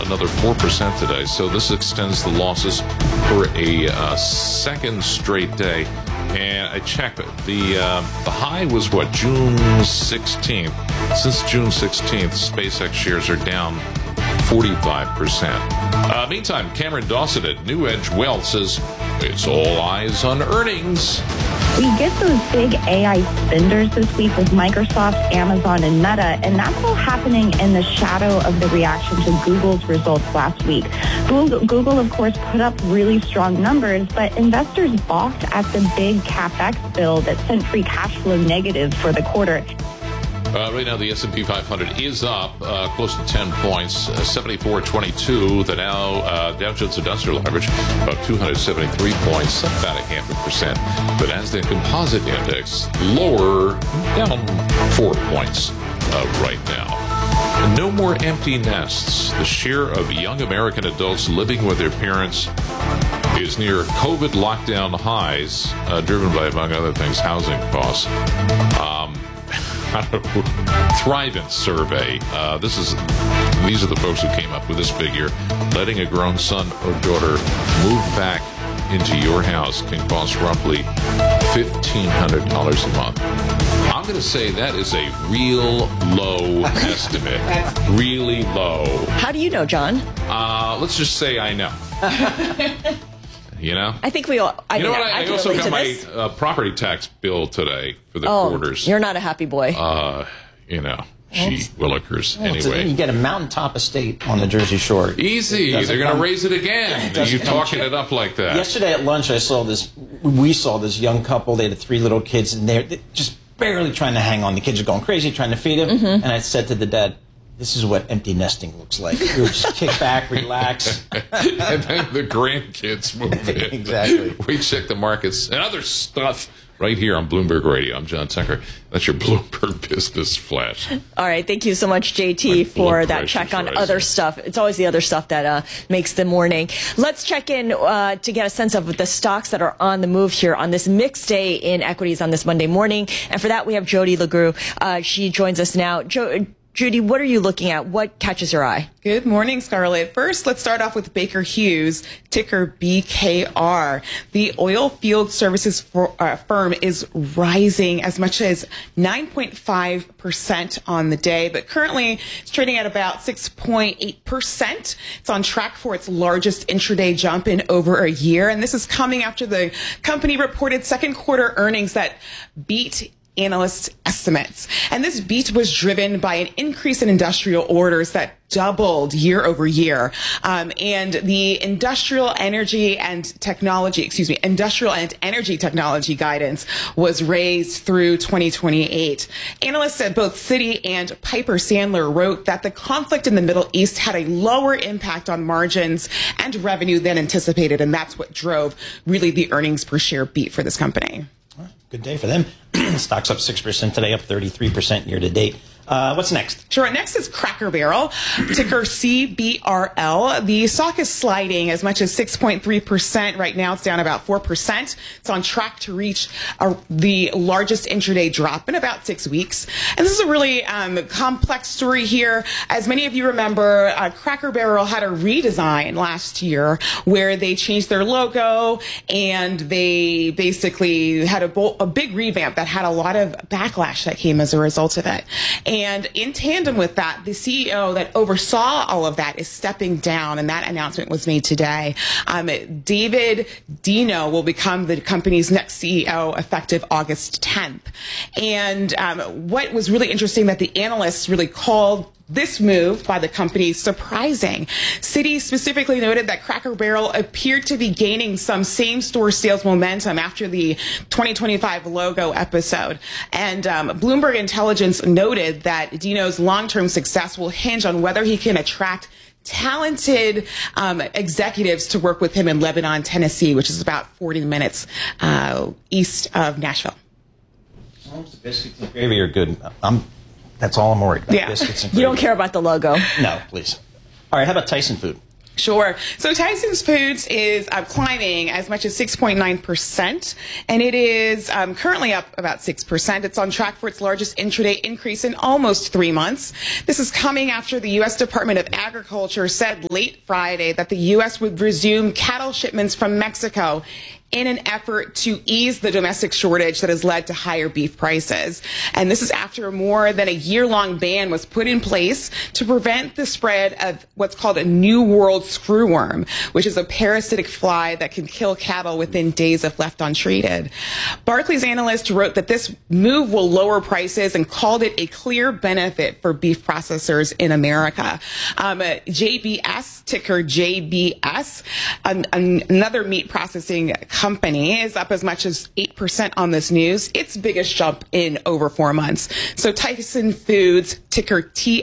another 4% today. So this extends the losses for a second straight day. And I checked it. The high was what, June 16th. Since June 16th, SpaceX shares are down 45%. Meantime, Cameron Dawson at New Edge Wealth says it's all eyes on earnings. We get those big AI spenders this week with Microsoft, Amazon, and Meta, and that's all happening in the shadow of the reaction to Google's results last week. Google, of course, put up really strong numbers, but investors balked at the big CapEx bill that sent free cash flow negative for the quarter. Right now, the S&P 500 is up close to 10 points, 74.22. The Dow Jones Industrial Average about 273 points, up about 0.5%. The Nasdaq Composite Index lower, down 4 points right now. And no more empty nests. The share of young American adults living with their parents is near COVID lockdown highs, driven by, among other things, housing costs. Thrivent survey. These are the folks who came up with this figure. Letting a grown son or daughter move back into your house can cost roughly $1,500 a month. I'm going to say that is a real low estimate. Really low. How do you know, John? Let's just say I know. You know? I think we all... I also got my property tax bill today for the quarters. You're not a happy boy. Gee willikers. Anyway. You get a mountaintop estate on the Jersey Shore. Easy. They're going to raise it again. You talking it up like that. Yesterday at lunch, we saw this young couple. They had 3 little kids, and they're just barely trying to hang on. The kids are going crazy, trying to feed them. And I said to the dad, this is what empty nesting looks like. You would just kick back, relax. And then the grandkids move in. Exactly. We check the markets and other stuff right here on Bloomberg Radio. I'm John Tucker. That's your Bloomberg Business Flash. All right. Thank you so much, JT, for that check on other stuff. It's always the other stuff that makes the morning. Let's check in to get a sense of the stocks that are on the move here on this mixed day in equities on this Monday morning. And for that, we have Jody LeGroux. She joins us now. Judy, what are you looking at? What catches your eye? Good morning, Scarlett. First, let's start off with Baker Hughes, ticker BKR. The oil field services firm is rising as much as 9.5% on the day, but currently it's trading at about 6.8%. It's on track for its largest intraday jump in over a year, and this is coming after the company reported second quarter earnings that beat analyst estimates. And this beat was driven by an increase in industrial orders that doubled year over year. And the industrial and energy technology guidance was raised through 2028. Analysts at both Citi and Piper Sandler wrote that the conflict in the Middle East had a lower impact on margins and revenue than anticipated. And that's what drove really the earnings per share beat for this company. Good day for them. Stock's up 6% today, up 33% year to date. What's next? Sure. Next is Cracker Barrel, ticker CBRL. The stock is sliding as much as 6.3%. Right now, it's down about 4%. It's on track to reach the largest intraday drop in about 6 weeks. And this is a really complex story here. As many of you remember, Cracker Barrel had a redesign last year where they changed their logo and they basically had a big revamp that had a lot of backlash that came as a result of it. And in tandem with that, the CEO that oversaw all of that is stepping down, and that announcement was made today. David Deno will become the company's next CEO effective August 10th. And what was really interesting that the analysts really called this move by the company surprising. Citi specifically noted that Cracker Barrel appeared to be gaining some same-store sales momentum after the 2025 logo episode. And Bloomberg Intelligence noted that Deno's long-term success will hinge on whether he can attract talented executives to work with him in Lebanon, Tennessee, which is about 40 minutes east of Nashville. As long as the biscuits and gravy are good, that's all I'm worried about. Yeah. Biscuits and gravy. You don't care about the logo. No, please. All right, how about Tyson Food? Sure. So Tyson Foods is climbing as much as 6.9%, and it is currently up about 6%. It's on track for its largest intraday increase in almost 3 months. This is coming after the U.S. Department of Agriculture said late Friday that the U.S. would resume cattle shipments from Mexico in an effort to ease the domestic shortage that has led to higher beef prices. And this is after more than a year-long ban was put in place to prevent the spread of what's called a New World screwworm, which is a parasitic fly that can kill cattle within days if left untreated. Barclays analyst wrote that this move will lower prices and called it a clear benefit for beef processors in America. JBS, ticker JBS, another meat processing company, is up as much as 8% on this news, its biggest jump in over 4 months. So Tyson Foods, ticker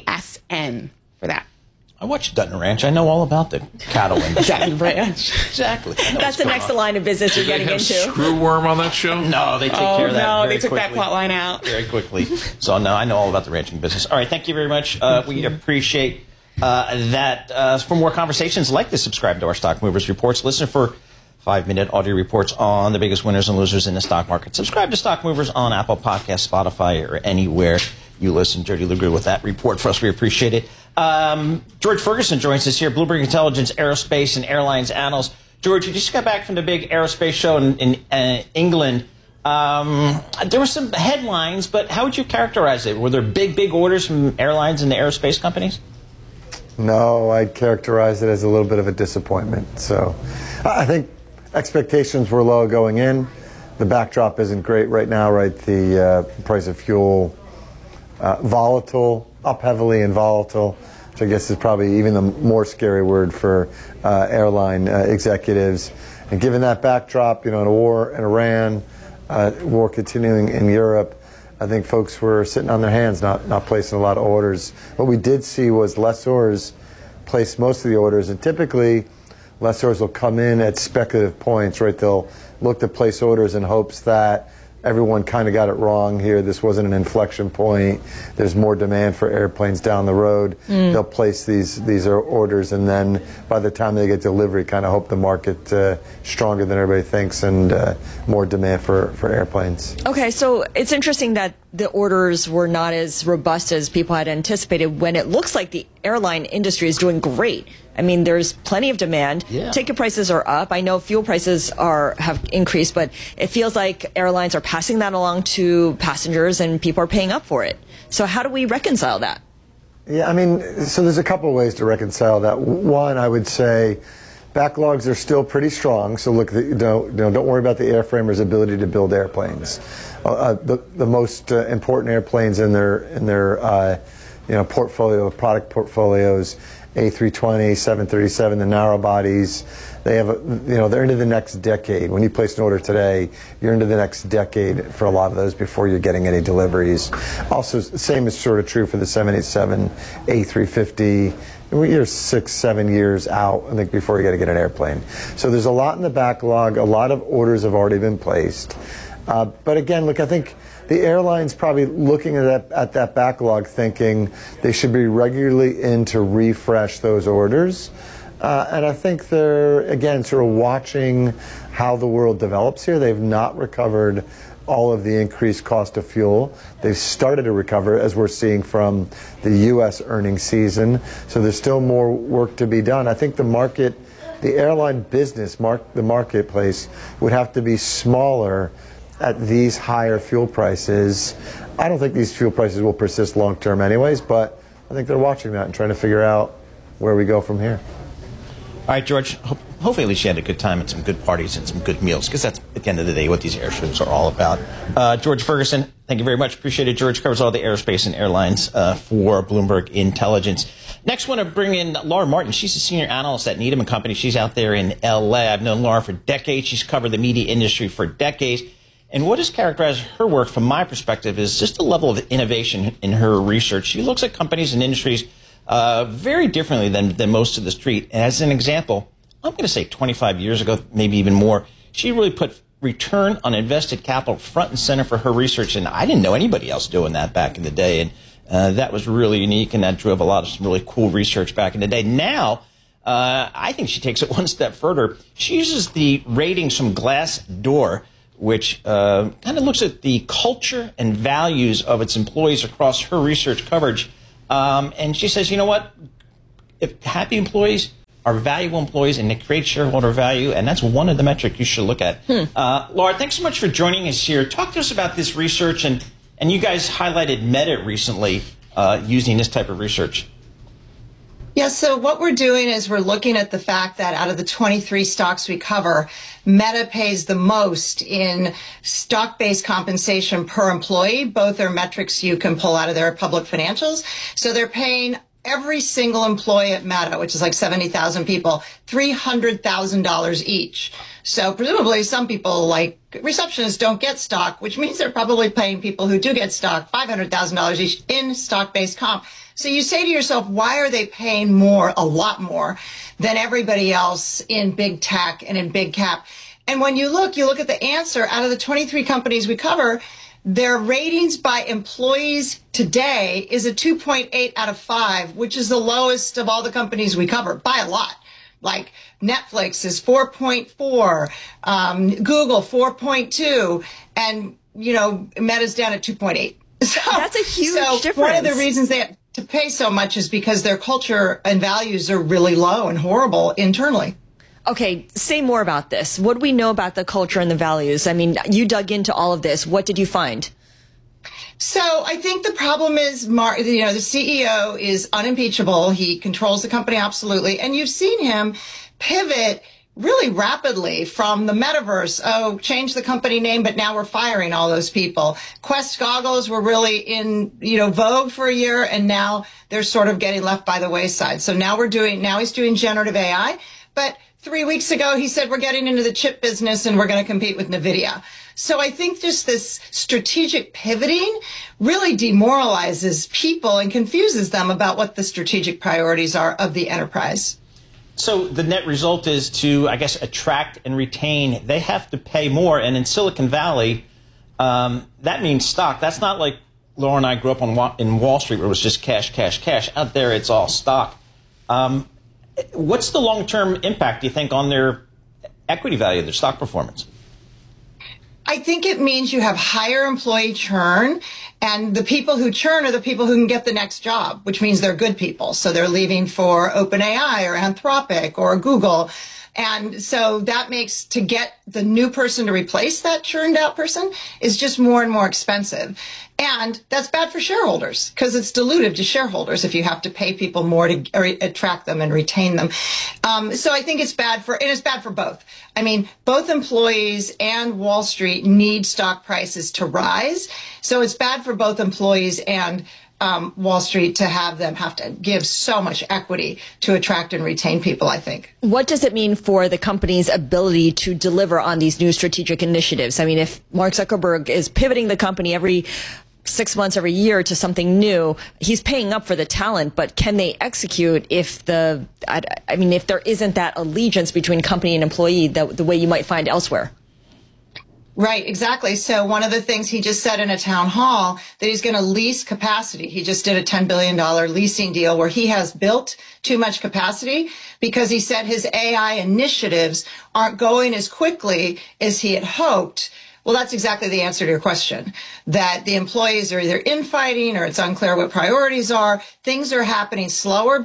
TSN for that. I watched Dutton Ranch. I know all about the cattle industry. Dutton Ranch. Exactly. That's the next line of business you're getting into. Screwworm on that show? No, they take care of that very they took quickly. that plot line out. Very quickly. So, no, I know all about the ranching business. All right, thank you very much. We appreciate that. For more conversations like this, subscribe to our Stock Movers Reports. Listen for 5-minute audio reports on the biggest winners and losers in the stock market. Subscribe to Stock Movers on Apple Podcasts, Spotify, or anywhere you listen. Jody LeGroux with that report for us. We appreciate it. George Ferguson joins us here, Bloomberg Intelligence Aerospace and Airlines analyst. George, you just got back from the big aerospace show in England. There were some headlines, but how would you characterize it? Were there big orders from airlines and the aerospace companies? No, I'd characterize it as a little bit of a disappointment. So I think expectations were low going in. The backdrop isn't great right now, right? The price of fuel, volatile, up heavily and volatile, which I guess is probably even the more scary word for airline executives. And given that backdrop, a war in Iran, war continuing in Europe, I think folks were sitting on their hands, not placing a lot of orders. What we did see was lessors place most of the orders, and typically lessors will come in at speculative points, right? They'll look to place orders in hopes that everyone kind of got it wrong here. This wasn't an inflection point. There's more demand for airplanes down the road. They'll place these orders, and then by the time they get delivery, kind of hope the market stronger than everybody thinks, and more demand for airplanes. Okay, so it's interesting that the orders were not as robust as people had anticipated when it looks like the airline industry is doing great. I mean, there's plenty of demand. Yeah. Ticket prices are up. I know fuel prices have increased, but it feels like airlines are passing that along to passengers and people are paying up for it. So how do we reconcile that? Yeah, I mean, so there's a couple of ways to reconcile that. One, I would say backlogs are still pretty strong. So look, don't worry about the airframers' ability to build airplanes. The most important airplanes in their portfolio, product portfolios, A320, 737, the narrow bodies, they have they're into the next decade. When you place an order today, you're into the next decade for a lot of those before you're getting any deliveries. Also, the same is sort of true for the 787, A350. You're 6-7 years out, I think, before you got to get an airplane. So there's a lot in the backlog. A lot of orders have already been placed. But again, look, I think the airline's probably looking at that backlog thinking they should be regularly in to refresh those orders. And I think they're, again, sort of watching how the world develops here. They've not recovered all of the increased cost of fuel. They've started to recover, as we're seeing from the U.S. earnings season. So there's still more work to be done. I think the market, the airline business, the marketplace, would have to be smaller at these higher fuel prices. I don't think these fuel prices will persist long term anyways, but I think they're watching that and trying to figure out where we go from here. All right, George, hopefully at least you had a good time at some good parties and some good meals, because that's, at the end of the day, what these air shows are all about. George Ferguson, thank you very much. Appreciate it. George covers all the aerospace and airlines for Bloomberg Intelligence. Next, I want to bring in Laura Martin. She's a senior analyst at Needham & Company. She's out there in L.A. I've known Laura for decades. She's covered the media industry for decades. And what has characterized her work, from my perspective, is just the level of innovation in her research. She looks at companies and industries very differently than most of the street. And as an example, I'm going to say 25 years ago, maybe even more, she really put return on invested capital front and center for her research. And I didn't know anybody else doing that back in the day. And that was really unique, and that drove a lot of some really cool research back in the day. Now, I think she takes it one step further. She uses the ratings from Glassdoor, which kind of looks at the culture and values of its employees across her research coverage. And she says, you know what? If happy employees are valuable employees and they create shareholder value, and that's one of the metrics you should look at. Laura, thanks so much for joining us here. Talk to us about this research, and you guys highlighted Meta recently using this type of research. Yeah, so what we're doing is we're looking at the fact that out of the 23 stocks we cover, Meta pays the most in stock-based compensation per employee. Both are metrics you can pull out of their public financials. So they're paying every single employee at Meta, which is like 70,000 people, $300,000 each. So presumably some people, like receptionists, don't get stock, which means they're probably paying people who do get stock $500,000 each in stock-based comp. So you say to yourself, why are they paying more, a lot more, than everybody else in big tech and in big cap? And when you look at the answer. Out of the 23 companies we cover, their ratings by employees today is a 2.8 out of 5, which is the lowest of all the companies we cover by a lot. Like Netflix is 4.4, Google 4.2, and, Meta's down at 2.8. So that's a huge difference. One of the reasons they have to pay so much is because their culture and values are really low and horrible internally. Okay, say more about this. What do we know about the culture and the values? I mean, you dug into all of this. What did you find? So I think the problem is, the CEO is unimpeachable. He controls the company absolutely. And you've seen him pivot really rapidly from the metaverse. Oh, change the company name, but now we're firing all those people. Quest goggles were really in, vogue for a year, and now they're sort of getting left by the wayside. So now he's doing generative AI. But 3 weeks ago, he said, we're getting into the chip business and we're going to compete with NVIDIA. So I think just this strategic pivoting really demoralizes people and confuses them about what the strategic priorities are of the enterprise. So the net result is to, I guess, attract and retain. They have to pay more. And in Silicon Valley, that means stock. That's not like Laura and I grew up in Wall Street where it was just cash, cash, cash. Out there, it's all stock. What's the long-term impact, do you think, on their equity value, their stock performance? I think it means you have higher employee churn, and the people who churn are the people who can get the next job, which means they're good people. So they're leaving for OpenAI or Anthropic or Google. And so that makes, to get the new person to replace that churned out person is just more and more expensive. And that's bad for shareholders because it's dilutive to shareholders if you have to pay people more to attract them and retain them. So I think it's bad for both. I mean, both employees and Wall Street need stock prices to rise. So it's bad for both employees and Wall Street to have to give so much equity to attract and retain people, I think. What does it mean for the company's ability to deliver on these new strategic initiatives? I mean, if Mark Zuckerberg is pivoting the company every 6 months, every year to something new, he's paying up for the talent, but can they execute if there isn't that allegiance between company and employee the way you might find elsewhere? Right, exactly. So one of the things he just said in a town hall that he's going to lease capacity. He just did a $10 billion leasing deal where he has built too much capacity because he said his AI initiatives aren't going as quickly as he had hoped. Well, that's exactly the answer to your question, that the employees are either infighting or it's unclear what priorities are. Things are happening slower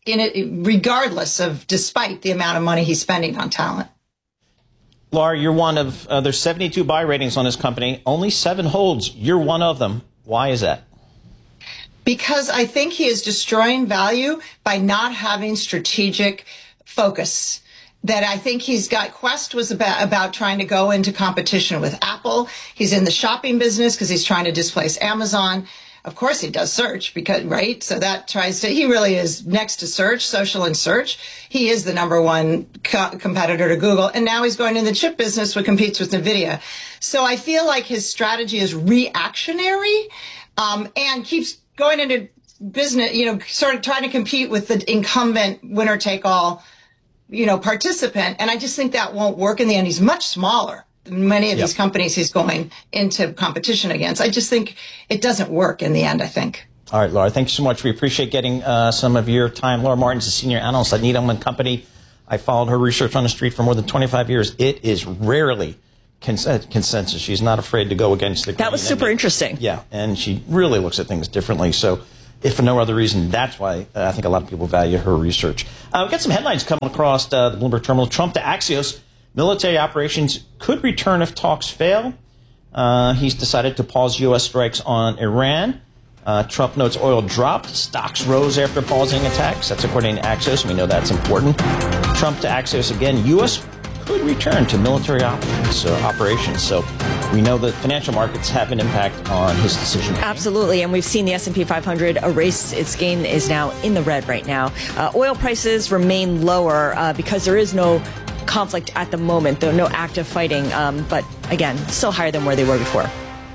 despite the amount of money he's spending on talent. Laura, you're one of, there's 72 buy ratings on this company. Only 7 holds. You're one of them. Why is that? Because I think he is destroying value by not having strategic focus. That I think Quest was about trying to go into competition with Apple. He's in the shopping business because he's trying to displace Amazon. Of course he does search right? So he really is next to search, social and search. He is the number one competitor to Google. And now he's going in the chip business, which competes with NVIDIA. So I feel like his strategy is reactionary, and keeps going into business, sort of trying to compete with the incumbent winner take all, participant. And I just think that won't work in the end. He's much smaller. Many of these companies he's going into competition against. I just think it doesn't work in the end, I think. All right, Laura, thank you so much. We appreciate getting some of your time. Laura Martin's a senior analyst at Needham & Company. I followed her research on the street for more than 25 years. It is rarely consensus. She's not afraid to go against the grain. That was super interesting. Yeah, and she really looks at things differently. So if for no other reason, that's why I think a lot of people value her research. We've got some headlines coming across the Bloomberg terminal. Trump to Axios. Military operations could return if talks fail. He's decided to pause U.S. strikes on Iran. Trump notes oil dropped. Stocks rose after pausing attacks. That's according to Axios. We know that's important. Trump to Axios again. U.S. could return to military operations. So we know that financial markets have an impact on his decision. Absolutely. And we've seen the S&P 500 erase its gain, is now in the red right now. Oil prices remain lower because there is no conflict at the moment, though no active fighting. But again, still higher than where they were before.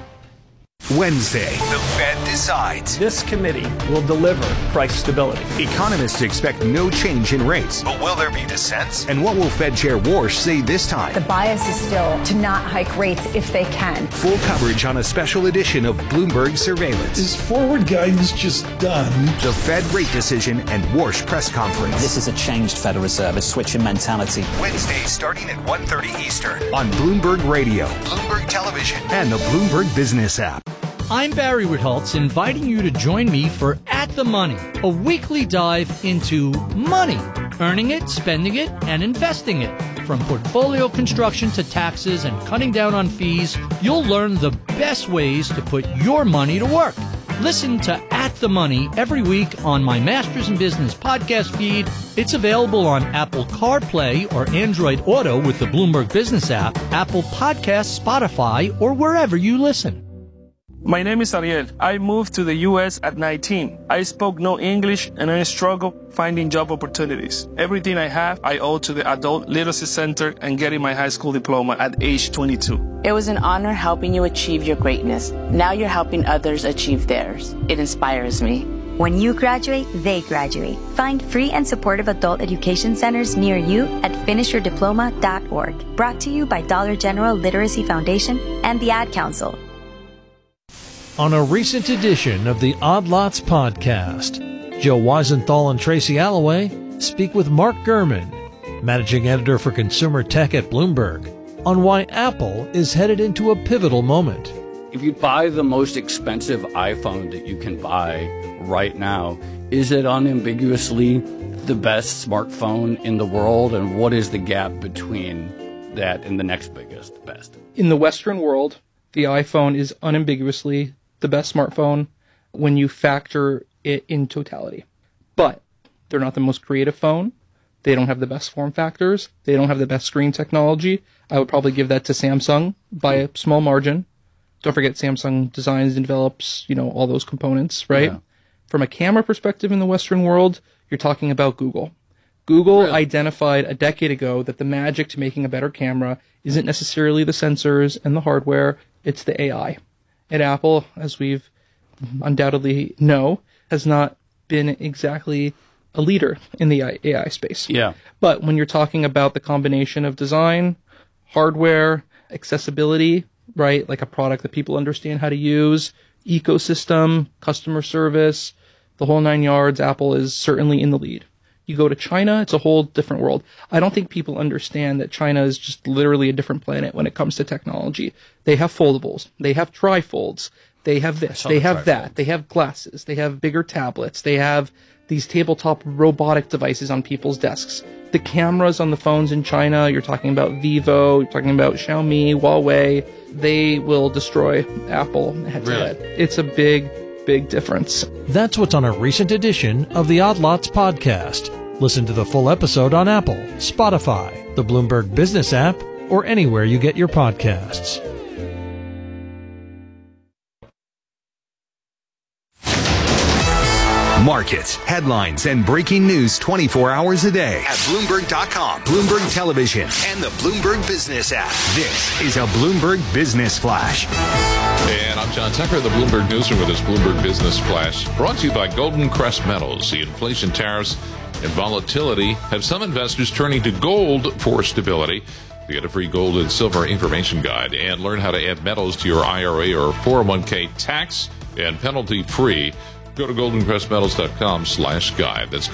Wednesday, the Fed decides. This committee will deliver price stability. Economists expect no change in rates. But will there be dissents? And what will Fed Chair Warsh say this time? The bias is still to not hike rates if they can. Full coverage on a special edition of Bloomberg Surveillance. Is forward guidance just done? The Fed rate decision and Warsh press conference. This is a changed Federal Reserve, a switch in mentality. Wednesday starting at 1:30 Eastern on Bloomberg Radio, Bloomberg Television, and the Bloomberg Business app. I'm Barry Ritholtz, inviting you to join me for At the Money, a weekly dive into money, earning it, spending it, and investing it. From portfolio construction to taxes and cutting down on fees, you'll learn the best ways to put your money to work. Listen to At the Money every week on my Masters in Business podcast feed. It's available on Apple CarPlay or Android Auto with the Bloomberg Business app, Apple Podcasts, Spotify, or wherever you listen. My name is Ariel. I moved to the U.S. at 19. I spoke no English and I struggled finding job opportunities. Everything I have, I owe to the Adult Literacy Center and getting my high school diploma at age 22. It was an honor helping you achieve your greatness. Now you're helping others achieve theirs. It inspires me. When you graduate, they graduate. Find free and supportive adult education centers near you at finishyourdiploma.org. Brought to you by Dollar General Literacy Foundation and the Ad Council. On a recent edition of the Odd Lots podcast, Joe Weisenthal and Tracy Alloway speak with Mark Gurman, managing editor for consumer tech at Bloomberg, on why Apple is headed into a pivotal moment. If you buy the most expensive iPhone that you can buy right now, is it unambiguously the best smartphone in the world? And what is the gap between that and the next biggest best? In the Western world, the iPhone is unambiguously the best smartphone when you factor it in totality. But they're not the most creative phone. They don't have the best form factors. They don't have the best screen technology. I would probably give that to Samsung by a small margin. Don't forget Samsung designs and develops, all those components, right? Yeah. From a camera perspective in the Western world, you're talking about Google. Google identified a decade ago that the magic to making a better camera isn't necessarily the sensors and the hardware, it's the AI. At Apple, as we've undoubtedly know, has not been exactly a leader in the AI space. Yeah. But when you're talking about the combination of design, hardware, accessibility, right, like a product that people understand how to use, ecosystem, customer service, the whole 9 yards, Apple is certainly in the lead. You go to China, it's a whole different world. I don't think people understand that China is just literally a different planet when it comes to technology. They have foldables. They have trifolds. They have this. They have that. They have glasses. They have bigger tablets. They have these tabletop robotic devices on people's desks. The cameras on the phones in China, you're talking about Vivo, you're talking about Xiaomi, Huawei. They will destroy Apple head to head. It's a big difference. That's what's on a recent edition of the Odd Lots podcast. Listen to the full episode on Apple, Spotify, the Bloomberg Business app, or anywhere you get your podcasts. Markets, headlines, and breaking news 24 hours a day at Bloomberg.com, Bloomberg Television, and the Bloomberg Business app. This is a Bloomberg Business Flash. And I'm John Tucker, the Bloomberg Newsroom with this Bloomberg Business Flash, brought to you by Golden Crest Metals. The inflation, tariffs, and volatility have some investors turning to gold for stability. Get a free gold and silver information guide and learn how to add metals to your IRA or 401k tax and penalty-free. Go to goldencrestmetals.com/guide. That's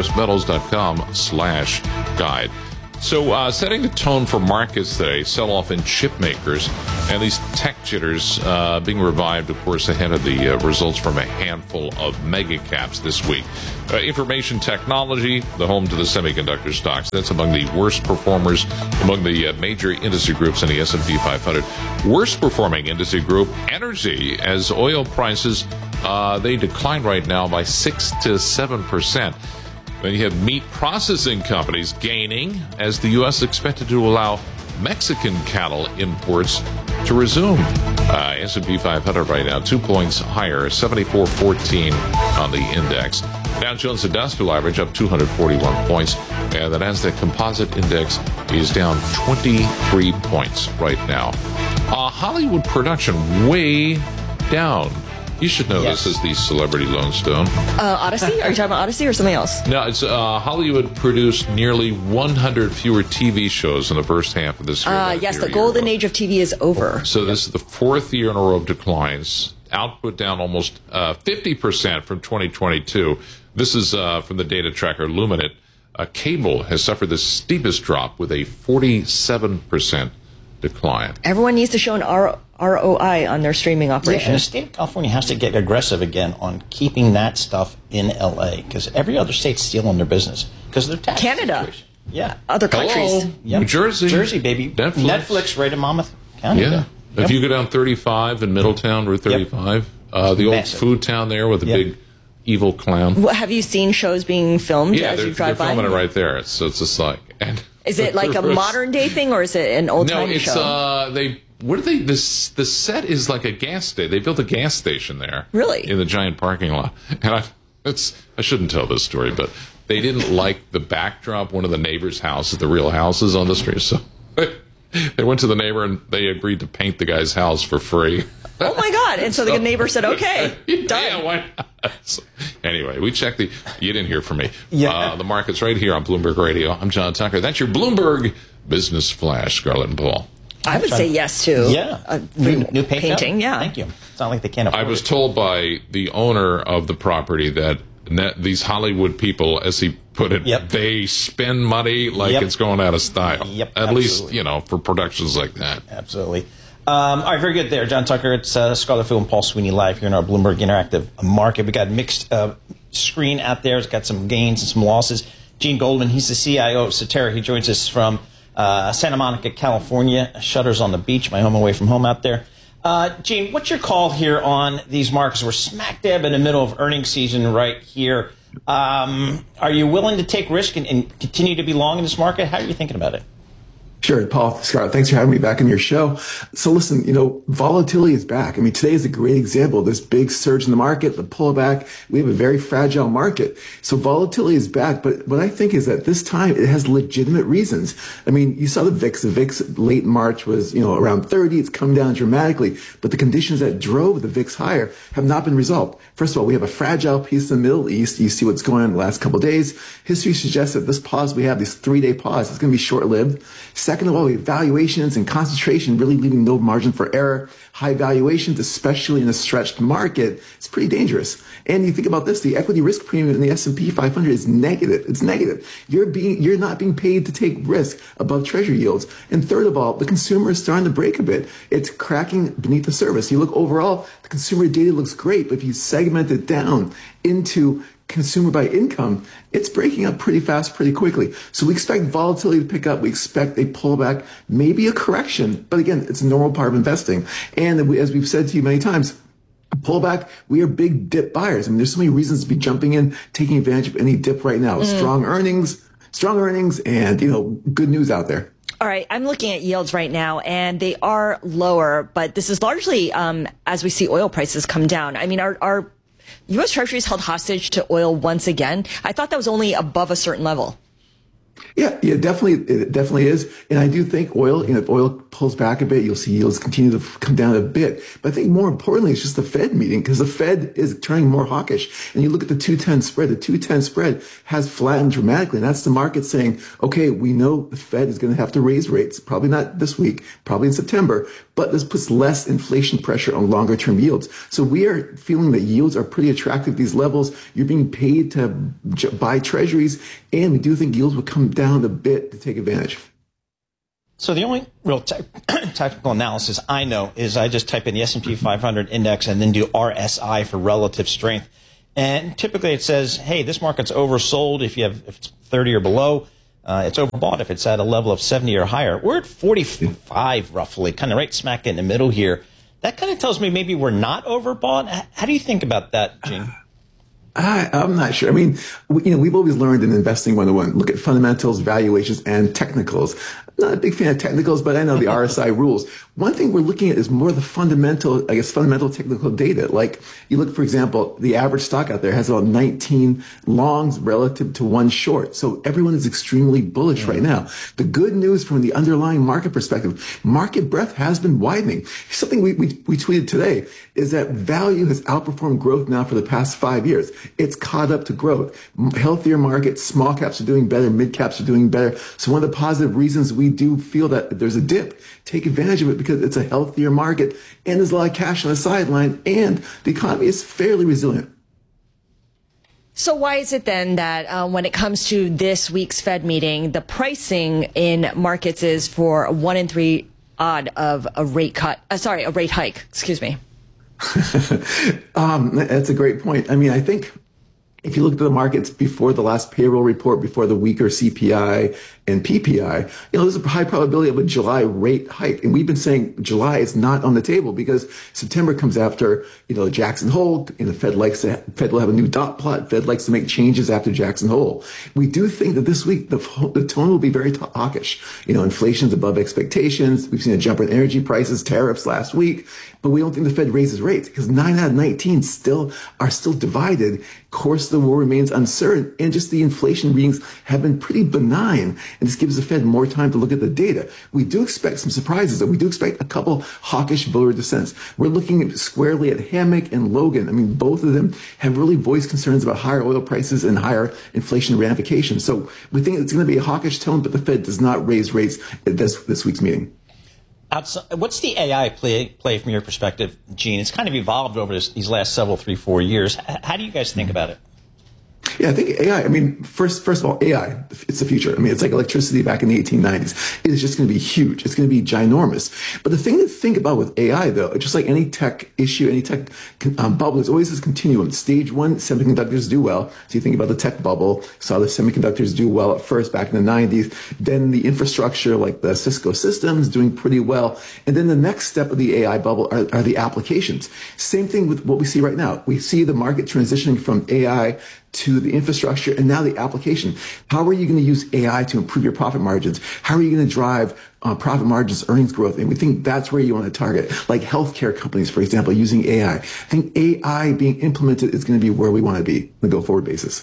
goldencrestmetals.com/guide. So setting the tone for markets today, sell-off in chip makers, and these tech jitters being revived, of course, ahead of the results from a handful of mega caps this week. Information technology, the home to the semiconductor stocks, that's among the worst performers among the major industry groups in the S&P 500. Worst performing industry group, energy, as oil prices, they decline right now by 6 to 7%. Then you have meat processing companies gaining as the U.S. expected to allow Mexican cattle imports to resume. S&P 500 right now 2 points higher, 74.14 on the index. Dow Jones Industrial Average up 241 points, and the Nasdaq Composite Index is down 23 points right now. Hollywood production way down. You should know this as the Celebrity Lone Stone. Odyssey? Are you talking about Odyssey or something else? No, it's Hollywood produced nearly 100 fewer TV shows in the first half of this year. Yes, the golden age of TV is over. So this is the fourth year in a row of declines. Output down almost 50% from 2022. This is from the data tracker Luminate. Cable has suffered the steepest drop with a 47% decline. Everyone needs to show an ROI on their streaming operation. Yeah, and the state of California has to get aggressive again on keeping that stuff in L.A. because every other state's stealing their business because of their tax Canada. situation. Yeah. Other countries. Yep. New Jersey. Jersey, baby. Netflix right in Monmouth County. Yeah. Yep. If you go down 35 in Middletown, Route 35, the old food town there with the big evil clown. Well, have you seen shows being filmed as you drive by? They're filming it right there. So it's just like... Is it like a modern day thing or is it an old time show? No, it's the set is like a gas station. They built a gas station there. Really? In the giant parking lot. And I shouldn't tell this story, but they didn't like the backdrop, one of the neighbor's houses, the real houses on the street. So they went to the neighbor and they agreed to paint the guy's house for free. Oh my God. And so the neighbor said, okay, done. Yeah, why not? So, anyway, we checked you didn't hear from me. Yeah. The market's right here on Bloomberg Radio. I'm John Tucker. That's your Bloomberg Business Flash, Scarlett and Paul. I would say yes to new painting. Yeah. Thank you. It's not like they can't afford I was told by the owner of the property that these Hollywood people, as he put it, they spend money like it's going out of style. Yep, At least, for productions like that. Absolutely. All right, very good there, John Tucker. It's Scarlett Field and Paul Sweeney live here in our Bloomberg Interactive market. We got a mixed screen out there. It's got some gains and some losses. Gene Goldman, he's the CIO of Cetera. He joins us from Santa Monica, California. Shutters on the beach, my home away from home out there. Gene, what's your call here on these markets? We're smack dab in the middle of earnings season right here. Are you willing to take risk and continue to be long in this market? How are you thinking about it? Sure, Paul, Scott, thanks for having me back on your show. So listen, volatility is back. I mean, today is a great example of this big surge in the market, the pullback. We have a very fragile market. So volatility is back. But what I think is that this time it has legitimate reasons. I mean, you saw the VIX. The VIX late March was, around 30. It's come down dramatically. But the conditions that drove the VIX higher have not been resolved. First of all, we have a fragile piece in the Middle East. You see what's going on in the last couple of days. History suggests that this pause we have, this 3-day pause, is going to be short-lived. Second of all, we have valuations and concentration really leaving no margin for error. High valuations, especially in a stretched market, it's pretty dangerous. And you think about this, the equity risk premium in the S&P 500 is negative. It's negative. You're not being paid to take risk above treasury yields. And third of all, the consumer is starting to break a bit. It's cracking beneath the surface. You look overall, the consumer data looks great, but if you segment it down into consumer by income, it's breaking up pretty fast, pretty quickly. So we expect volatility to pick up. We expect a pullback, maybe a correction. But again, it's a normal part of investing. And as we've said to you many times, a pullback, we are big dip buyers. I mean, there's so many reasons to be jumping in, taking advantage of any dip right now. Strong earnings, and, good news out there. All right, I'm looking at yields right now, and they are lower, but this is largely as we see oil prices come down. I mean, our U.S. Treasuries held hostage to oil once again. I thought that was only above a certain level. Yeah, definitely. It definitely is. And I do think oil, if oil pulls back a bit, you'll see yields continue to come down a bit. But I think more importantly, it's just the Fed meeting because the Fed is turning more hawkish. And you look at the 210 spread, the 210 spread has flattened dramatically. And that's the market saying, okay, we know the Fed is going to have to raise rates, probably not this week, probably in September, but this puts less inflation pressure on longer term yields. So we are feeling that yields are pretty attractive at these levels. You're being paid to buy treasuries, and we do think yields will come down a bit to take advantage. So the only real technical analysis I know is I just type in the S&P 500 index and then do RSI for relative strength. And typically it says, hey, this market's oversold if it's 30 or below. It's overbought if it's at a level of 70 or higher. We're at 45 roughly, kind of right smack in the middle here. That kind of tells me maybe we're not overbought. How do you think about that, Gene? I'm not sure. I mean, we've always learned in Investing 101, look at fundamentals, valuations, and technicals. I'm not a big fan of technicals, but I know the RSI rules. One thing we're looking at is more the fundamental technical data. Like you look, for example, the average stock out there has about 19 longs relative to 1 short. So everyone is extremely bullish right now. The good news from the underlying market perspective, market breadth has been widening. Something we tweeted today is that value has outperformed growth now for the past 5 years. It's caught up to growth. Healthier markets, small caps are doing better, mid caps are doing better. So one of the positive reasons we do feel that there's a dip, take advantage of it because it's a healthier market and there's a lot of cash on the sideline and the economy is fairly resilient. So why is it then that when it comes to this week's Fed meeting, the pricing in markets is for a 1 in 3 odd of a rate hike, excuse me. That's a great point. I mean, I think if you look at the markets before the last payroll report, before the weaker CPI and PPI, there's a high probability of a July rate hike. And we've been saying July is not on the table because September comes after, Jackson Hole, and the Fed will have a new dot plot. Fed likes to make changes after Jackson Hole. We do think that this week the tone will be very hawkish. Inflation's above expectations. We've seen a jump in energy prices, tariffs last week, but we don't think the Fed raises rates because 9 out of 19 are still divided. Course the war remains uncertain, and just the inflation readings have been pretty benign, and this gives the Fed more time to look at the data. We do expect some surprises, though. We do expect a couple hawkish voter dissents. We're looking squarely at Hammock and Logan. I mean, both of them have really voiced concerns about higher oil prices and higher inflation ramifications. So we think it's going to be a hawkish tone, but the Fed does not raise rates at this week's meeting. What's the AI play from your perspective, Gene? It's kind of evolved over these last 3-4 years. How do you guys think about it? Yeah, I think AI, first of all, AI, it's the future. It's like electricity back in the 1890s. It is just going to be huge. It's going to be ginormous. But the thing to think about with AI, though, just like any tech issue, any tech bubble, there's always this continuum. Stage 1, semiconductors do well. So you think about the tech bubble, saw the semiconductors do well at first back in the 90s. Then the infrastructure, like the Cisco systems, doing pretty well. And then the next step of the AI bubble are the applications. Same thing with what we see right now. We see the market transitioning from AI to the infrastructure and now the application. How are you going to use AI to improve your profit margins? How are you going to drive profit margins, earnings growth? And we think that's where you want to target, like healthcare companies, for example, using AI. I think AI being implemented is going to be where we want to be on a go-forward basis.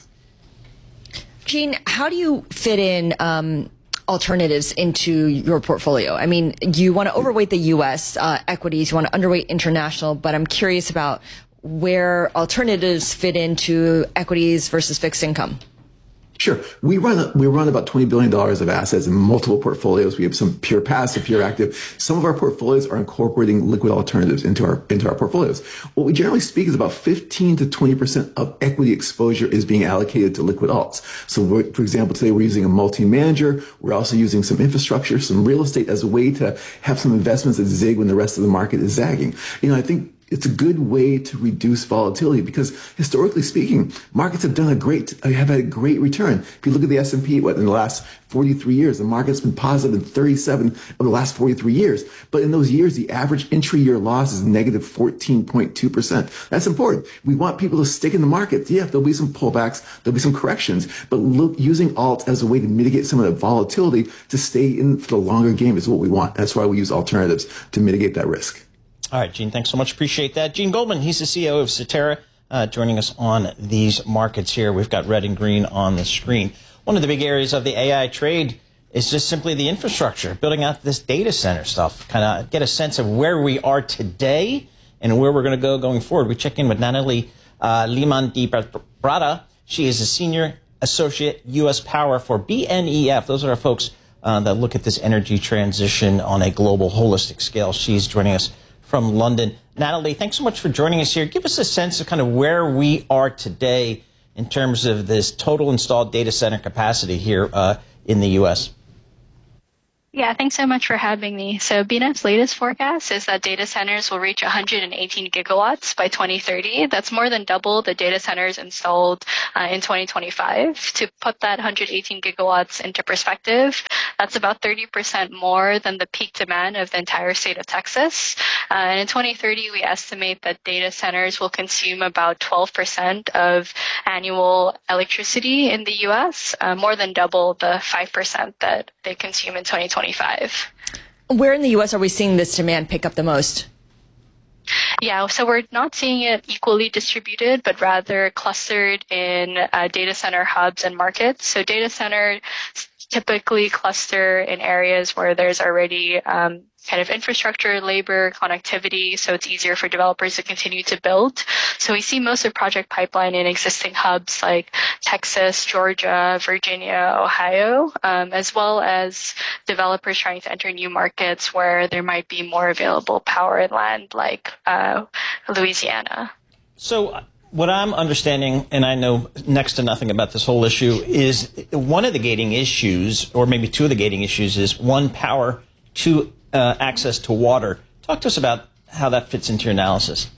Gene, how do you fit in alternatives into your portfolio? You want to overweight the U.S. Equities, you want to underweight international, but I'm curious about where alternatives fit into equities versus fixed income. Sure. We run about $20 billion of assets in multiple portfolios. We have some pure passive, pure active. Some of our portfolios are incorporating liquid alternatives into our portfolios. What we generally speak is about 15 to 20% of equity exposure is being allocated to liquid alts. So for example, today we're using a multi-manager. We're also using some infrastructure, some real estate as a way to have some investments that zig when the rest of the market is zagging. I think it's a good way to reduce volatility because historically speaking, markets have had a great return. If you look at the S&P, in the last 43 years, the market's been positive in 37 of the last 43 years. But in those years, the average intra-year loss is negative 14.2%. That's important. We want people to stick in the market. Yeah, there'll be some pullbacks, there'll be some corrections, but using alts as a way to mitigate some of the volatility to stay in for the longer game is what we want. That's why we use alternatives to mitigate that risk. All right, Gene, thanks so much. Appreciate that. Gene Goldman, he's the CEO of Cetera, joining us on these markets here. We've got red and green on the screen. One of the big areas of the AI trade is just simply the infrastructure, building out this data center stuff, kind of get a sense of where we are today and where we're going to go going forward. We check in with Natalie Liman Di Brada. She is a senior associate U.S. Power for BNEF. Those are our folks that look at this energy transition on a global, holistic scale. She's joining us from London. Natalie, thanks so much for joining us here. Give us a sense of kind of where we are today in terms of this total installed data center capacity here in the U.S. Yeah, thanks so much for having me. So BNEF's latest forecast is that data centers will reach 118 gigawatts by 2030. That's more than double the data centers installed in 2025. To put that 118 gigawatts into perspective, that's about 30% more than the peak demand of the entire state of Texas. And in 2030, we estimate that data centers will consume about 12% of annual electricity in the U.S., more than double the 5% that they consume in 2025. Where in the U.S. are we seeing this demand pick up the most? Yeah, so we're not seeing it equally distributed, but rather clustered in data center hubs and markets. So data centers typically cluster in areas where there's already kind of infrastructure, labor, connectivity, so it's easier for developers to continue to build. So we see most of project pipeline in existing hubs like Texas, Georgia, Virginia, Ohio, as well as developers trying to enter new markets where there might be more available power and land like Louisiana. So what I'm understanding, and I know next to nothing about this whole issue, is one of the gating issues, or maybe two of the gating issues, is one, power, two, access to water. Talk to us about how that fits into your analysis.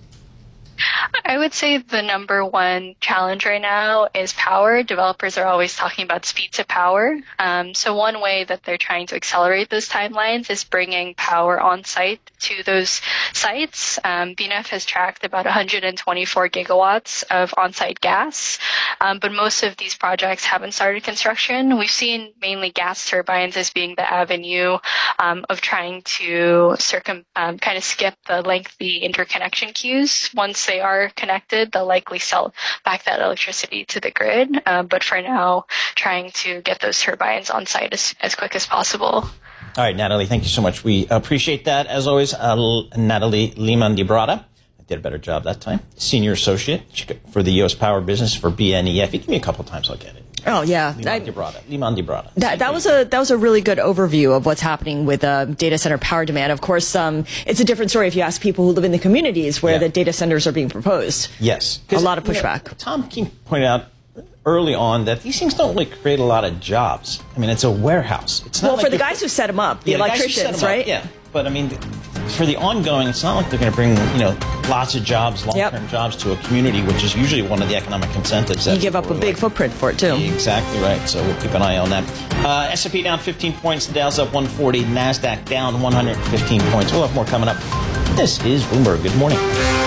I would say the number one challenge right now is power. Developers are always talking about speed to power. So one way that they're trying to accelerate those timelines is bringing power on site to those sites. BNEF has tracked about 124 gigawatts of on-site gas, but most of these projects haven't started construction. We've seen mainly gas turbines as being the avenue of trying to kind of skip the lengthy interconnection queues. Once they are connected, they'll likely sell back that electricity to the grid. But for now, trying to get those turbines on site as quick as possible. All right, Natalie, thank you so much. We appreciate that. As always, Natalie Limandibrata. I did a better job that time. Senior Associate for the U.S. Power Business for BNEF. Give me a couple times, I'll get it. Oh, yeah. Limandibrata. That was a really good overview of what's happening with data center power demand. Of course, it's a different story if you ask people who live in the communities where the data centers are being proposed. Yes. A lot of pushback. Tom King pointed out early on that these things don't really create a lot of jobs. I mean, it's a warehouse. It's not for the guys who set them up, the electricians, right? Yeah. But I mean, for the ongoing, it's not like they're going to bring, lots of jobs, long-term jobs to a community, which is usually one of the economic incentives. You give up a big footprint for it, too. Exactly right. So we'll keep an eye on that. S&P down 15 points. The Dow's up 140. NASDAQ down 115 points. We'll have more coming up. This is Bloomberg. Good morning.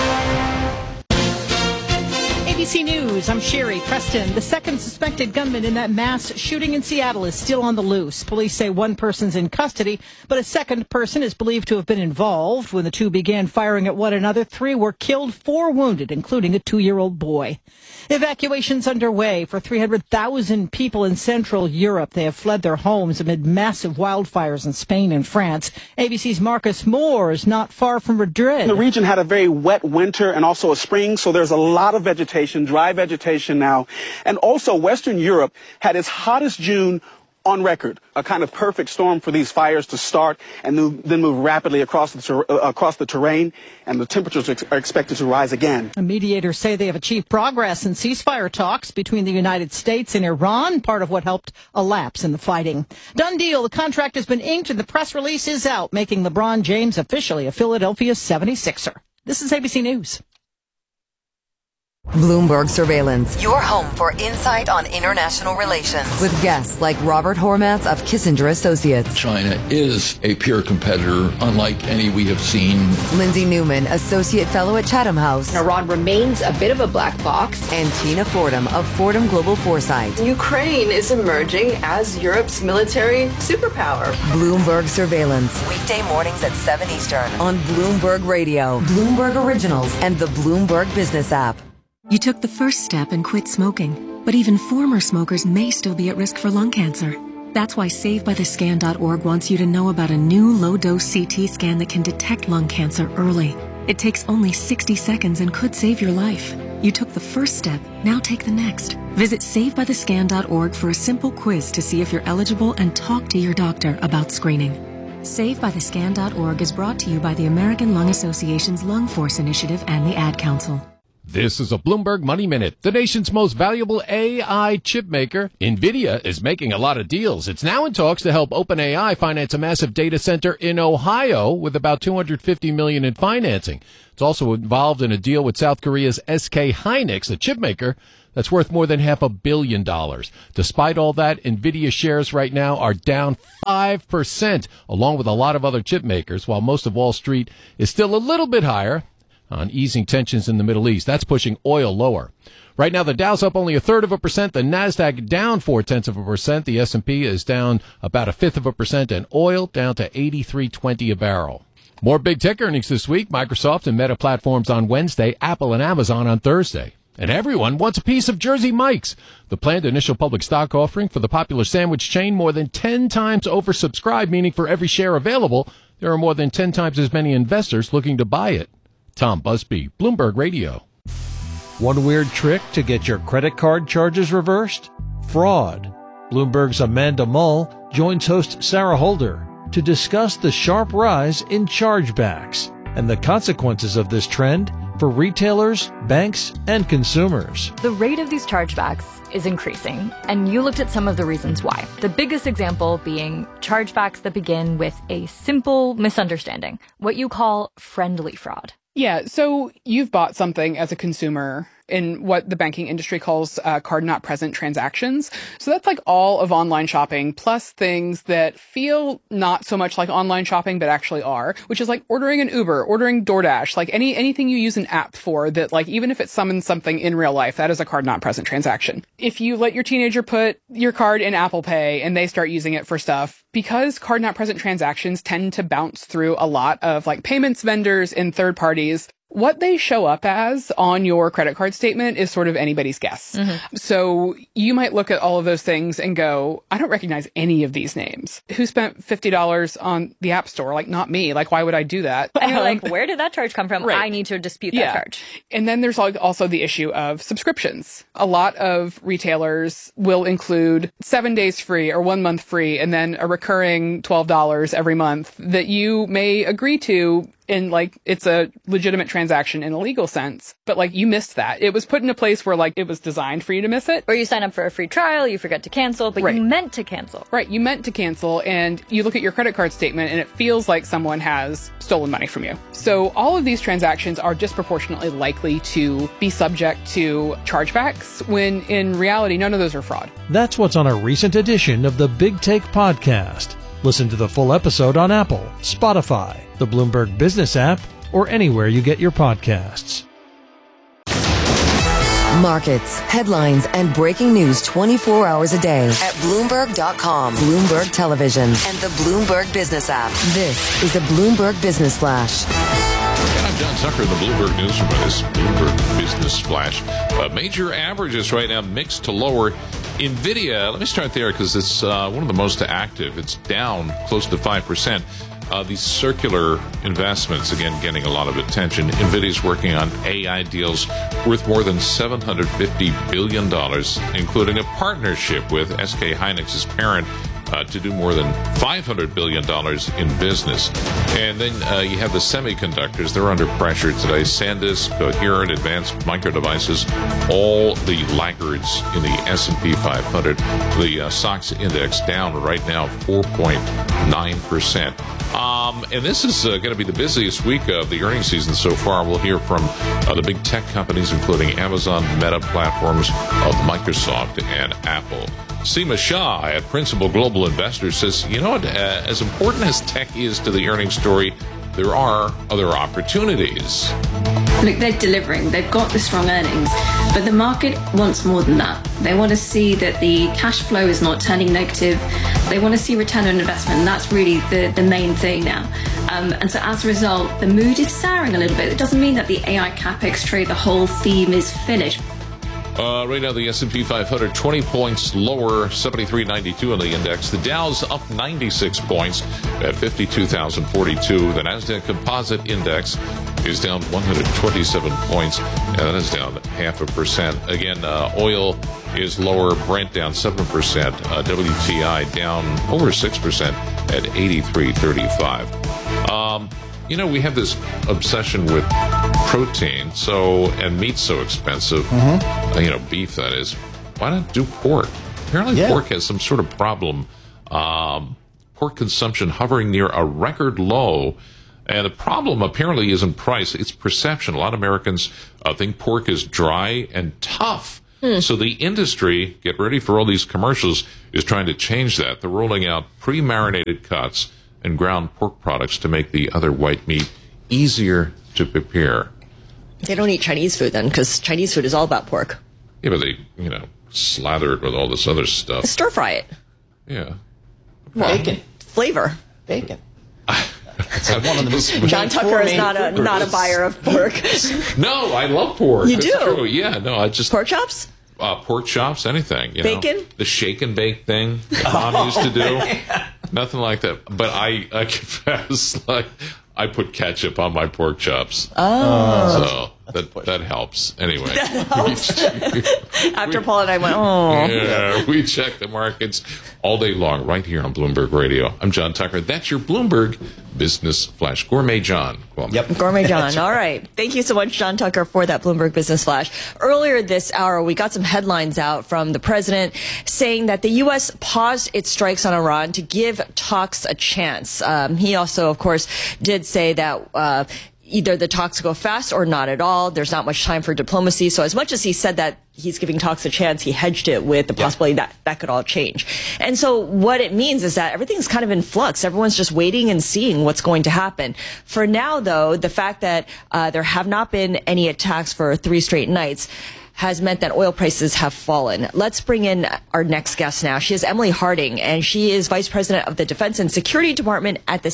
ABC News, I'm Sherry Preston. The second suspected gunman in that mass shooting in Seattle is still on the loose. Police say one person's in custody, but a second person is believed to have been involved. When the two began firing at one another, 3 were killed, 4 wounded, including a 2-year-old boy. Evacuations underway for 300,000 people in Central Europe. They have fled their homes amid massive wildfires in Spain and France. ABC's Marcus Moore is not far from Madrid. The region had a very wet winter and also a spring, so there's a lot of vegetation, dry vegetation now. And also Western Europe had its hottest June on record, a kind of perfect storm for these fires to start and then move rapidly across the terrain, and the temperatures are expected to rise again. Mediators say they have achieved progress in ceasefire talks between the United States and Iran, part of what helped a lapse in the fighting. Done deal. The contract has been inked and the press release is out, making LeBron James officially a Philadelphia 76er. This is ABC News. Bloomberg Surveillance, your home for insight on international relations, with guests like Robert Hormats of Kissinger Associates. China is a peer competitor, unlike any we have seen. Lindsay Newman, Associate Fellow at Chatham House. Iran remains a bit of a black box. And Tina Fordham of Fordham Global Foresight. Ukraine is emerging as Europe's military superpower. Bloomberg Surveillance, weekday mornings at 7 Eastern on Bloomberg Radio, Bloomberg Originals, and the Bloomberg Business app. You took the first step and quit smoking, but even former smokers may still be at risk for lung cancer. That's why SaveByTheScan.org wants you to know about a new low-dose CT scan that can detect lung cancer early. It takes only 60 seconds and could save your life. You took the first step, now take the next. Visit SaveByTheScan.org for a simple quiz to see if you're eligible and talk to your doctor about screening. SaveByTheScan.org is brought to you by the American Lung Association's Lung Force Initiative and the Ad Council. This is a Bloomberg Money Minute. The nation's most valuable AI chip maker, NVIDIA, is making a lot of deals. It's now in talks to help OpenAI finance a massive data center in Ohio with about $250 million in financing. It's also involved in a deal with South Korea's SK Hynix, a chip maker that's worth more than $500 million. Despite all that, NVIDIA shares right now are down 5%, along with a lot of other chip makers, while most of Wall Street is still a little bit higher on easing tensions in the Middle East. That's pushing oil lower. Right now, the Dow's up only 1/3%. The Nasdaq down 0.4%. The S&P is down about 1/5%, and oil down to $83.20 a barrel. More big tech earnings this week. Microsoft and Meta Platforms on Wednesday, Apple and Amazon on Thursday. And everyone wants a piece of Jersey Mike's. The planned initial public stock offering for the popular sandwich chain more than 10 times oversubscribed, meaning for every share available, there are more than 10 times as many investors looking to buy it. Tom Busby, Bloomberg Radio. One weird trick to get your credit card charges reversed? Fraud. Bloomberg's Amanda Mull joins host Sarah Holder to discuss the sharp rise in chargebacks and the consequences of this trend for retailers, banks, and consumers. The rate of these chargebacks is increasing, and you looked at some of the reasons why. The biggest example being chargebacks that begin with a simple misunderstanding, what you call friendly fraud. Yeah, so you've bought something as a consumer in what the banking industry calls card not present transactions. So that's like all of online shopping plus things that feel not so much like online shopping but actually are, which is like ordering an Uber, ordering DoorDash, like anything you use an app for that, like, even if it summons something in real life, that is a card not present transaction. If you let your teenager put your card in Apple Pay and they start using it for stuff, because card not present transactions tend to bounce through a lot of like payments vendors and third parties, what they show up as on your credit card statement is sort of anybody's guess. Mm-hmm. So you might look at all of those things and go, I don't recognize any of these names. Who spent $50 on the App Store? Like, not me. Like, why would I do that? And you're like, where did that charge come from? Right. I need to dispute that charge. And then there's also the issue of subscriptions. A lot of retailers will include 7 days free or 1 month free and then a recurring $12 every month that you may agree to. And like, it's a legitimate transaction in a legal sense, but like, you missed that. It was put in a place where like it was designed for you to miss it. Or you sign up for a free trial, you forget to cancel, but you meant to cancel. Right. You meant to cancel, and you look at your credit card statement and it feels like someone has stolen money from you. So all of these transactions are disproportionately likely to be subject to chargebacks when in reality, none of those are fraud. That's what's on a recent edition of the Big Take podcast. Listen to the full episode on Apple, Spotify, the Bloomberg Business app, or anywhere you get your podcasts. Markets, headlines, and breaking news 24 hours a day at Bloomberg.com, Bloomberg Television, and the Bloomberg Business app. This is the Bloomberg Business Flash. And I'm John Tucker in the Bloomberg Newsroom with this Bloomberg Business Flash. Major averages right now mixed to lower. NVIDIA, let me start there because it's one of the most active. It's down close to 5%. These circular investments, again, getting a lot of attention. NVIDIA's working on AI deals worth more than $750 billion, including a partnership with SK Hynix's parent to do more than $500 billion in business. And then you have the semiconductors. They're under pressure today. SanDisk, Coherent, Advanced Micro Devices, all the laggards in the S&P 500. The SOX index down right now 4.9%. And this is going to be the busiest week of the earnings season so far. We'll hear from the big tech companies, including Amazon, Meta Platforms, Microsoft, and Apple. Seema Shah at Principal Global Investors says, you know what, as important as tech is to the earnings story, there are other opportunities. Look, they're delivering. They've got the strong earnings. But the market wants more than that. They want to see that the cash flow is not turning negative. They want to see return on investment. And that's really the main thing now. And so as a result, the mood is souring a little bit. It doesn't mean that the AI CapEx trade, the whole theme is finished. Right now, the S&P 500, 20 points lower, 73.92 on the index. The Dow's up 96 points at 52,042. The Nasdaq Composite Index is down 127 points, and that is down 0.5%. Again, oil is lower, Brent down 7%, WTI down over 6% at 83.35. We have this obsession with protein, and meat's so expensive, beef that is. Why not do pork? Apparently pork has some sort of problem. Pork consumption hovering near a record low. And the problem apparently isn't price, it's perception. A lot of Americans think pork is dry and tough. So the industry, get ready for all these commercials, is trying to change that. They're rolling out pre-marinated cuts and ground pork products to make the other white meat easier to prepare. They don't eat Chinese food then, because Chinese food is all about pork. Yeah, but they, slather it with all this other stuff. Stir fry it. Yeah. Bacon. Flavor. Bacon. That's one of the most John Tucker is not a buyer of pork. No, I love pork. You do? True. Yeah, no, I just... Pork chops? Pork chops, anything. Bacon? The shake and bake thing that Mom used to do. Nothing like that. But I confess, I put ketchup on my pork chops. Oh. So that helps. Anyway. That helps. After Paul and I went, oh. Yeah, we check the markets all day long right here on Bloomberg Radio. I'm John Tucker. That's your Bloomberg Business Flash. Gourmet John. Yep. Gourmet John. All right. Thank you so much, John Tucker, for that Bloomberg Business Flash. Earlier this hour, we got some headlines out from the president saying that the U.S. paused its strikes on Iran to give talks a chance. He also, of course, did say that either the talks go fast or not at all. There's not much time for diplomacy. So as much as he said that he's giving talks a chance, he hedged it with the possibility that could all change. And so what it means is that everything's kind of in flux. Everyone's just waiting and seeing what's going to happen. For now, though, the fact that there have not been any attacks for 3 straight nights has meant that oil prices have fallen. Let's bring in our next guest now. She is Emily Harding, and she is Vice President of the Defense and Security Department at the